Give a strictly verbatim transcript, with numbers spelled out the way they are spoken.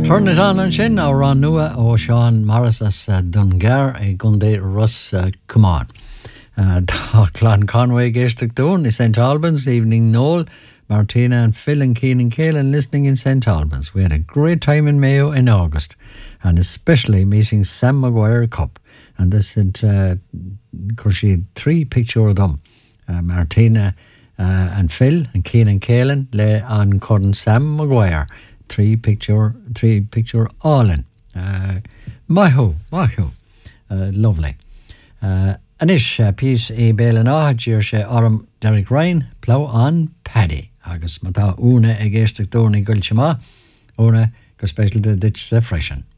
Turn it on an sin á ran nua ó Sean Morris as uh, Dungar a Gunday Russ uh, come on. Uh, Clan Conway Geistach Doon in Saint Albans, evening Noel, Martina and Phil and Keen and Kaelin listening in Saint Albans. We had a great time in Mayo in August and especially meeting Sam Maguire Cup. And this had, uh, of course, she had three picture of them. Uh, Martina uh, and Phil and Keen and Kaelin lay on Curran Sam Maguire. Three picture, three picture all in. Uh, Maho, Maho. Uh, lovely. Uh, Anish, uh, peace e bailan áhad dír sé orm Derek Ryan, plow on Paddy. Agus mata una e geistach dóna gulchima, una go special de ditch se freshen.